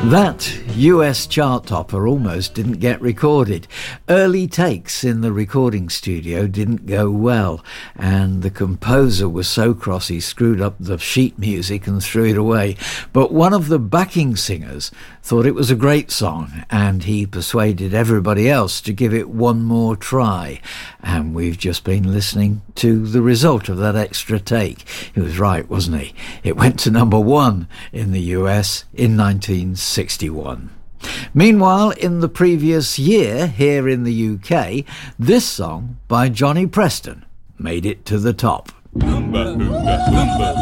That US chart topper almost didn't get recorded. Early takes in the recording studio didn't go well, and the composer was so cross he screwed up the sheet music and threw it away. But one of the backing singers thought it was a great song, and he persuaded everybody else to give it one more try. And we've just been listening to the result of that extra take. He was right, wasn't he? It went to number 1 in the US in 1961. Meanwhile, in the previous year, here in the UK, this song by Johnny Preston made it to the top.